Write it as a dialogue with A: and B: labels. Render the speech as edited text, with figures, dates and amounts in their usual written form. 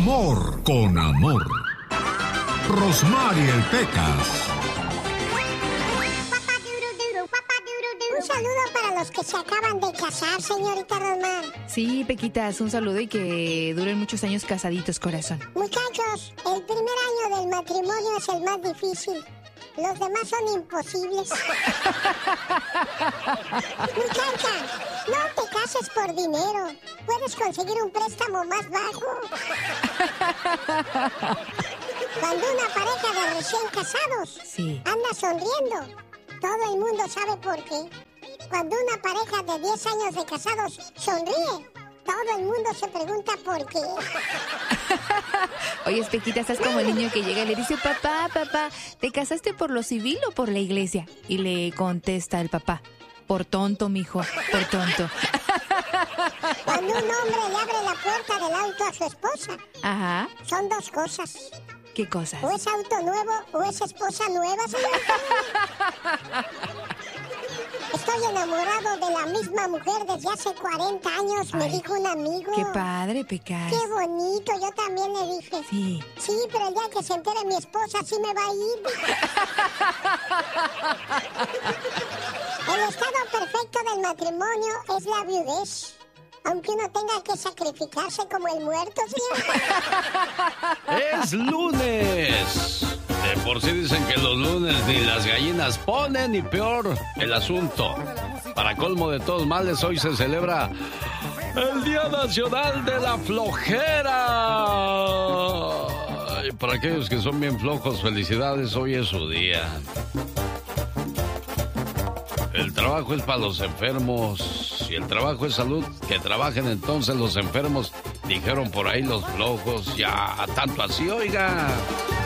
A: Amor con amor. Rosmarie el Pecas.
B: Un saludo para los que se acaban de casar, señorita Rosmar.
C: Sí, Pequitas, un saludo y que duren muchos años casaditos, corazón.
B: Muchachos, el primer año del matrimonio es el más difícil. Los demás son imposibles. Muchacha, no te cases por dinero. Puedes conseguir un préstamo más bajo. Cuando una pareja de recién casados anda sonriendo, todo el mundo sabe por qué. Cuando una pareja de 10 años de casados sonríe, todo el mundo se pregunta por qué.
C: Oye, Pequita, estás como el niño que llega y le dice, papá, ¿te casaste por lo civil o por la iglesia? Y le contesta el papá, por tonto, mijo, por tonto.
B: Cuando un hombre le abre la puerta del auto a su esposa,
C: ajá,
B: son dos cosas.
C: ¿Qué cosas?
B: O es auto nuevo o es esposa nueva, señorita. Estoy enamorado de la misma mujer desde hace 40 años, me dijo un amigo.
C: Qué padre, Pecas.
B: Qué bonito, yo también le dije.
C: Sí.
B: Sí, pero el día que se entere mi esposa, sí me va a ir. El estado perfecto del matrimonio es la viudez. Aunque uno tenga que sacrificarse como el muerto, señor.
D: ¡Es lunes! De por sí dicen que los lunes ni las gallinas ponen, y peor el asunto. Para colmo de todos males, hoy se celebra el Día Nacional de la Flojera. Y para aquellos que son bien flojos, felicidades, hoy es su día. El trabajo es para los enfermos. Si el trabajo es salud, que trabajen entonces los enfermos. Dijeron por ahí los flojos, ya tanto así, oiga.